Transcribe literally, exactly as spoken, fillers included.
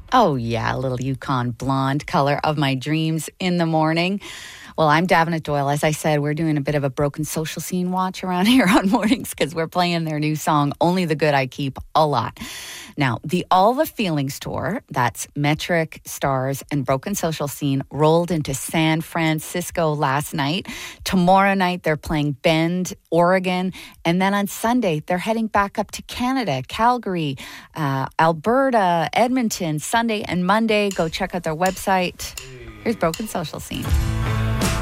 Oh, yeah, a little Yukon blonde, color of my dreams in the morning. Well, I'm Davenant Doyle. As I said, we're doing a bit of a Broken Social Scene watch around here on mornings because we're playing their new song, Only the Good I Keep, a lot. Now, the All the Feelings tour, that's Metric, Stars, and Broken Social Scene, rolled into San Francisco last night. Tomorrow night, they're playing Bend, Oregon. And then on Sunday, they're heading back up to Canada, Calgary, uh, Alberta, Edmonton, Sunday and Monday. Go check out their website. Here's Broken Social Scene.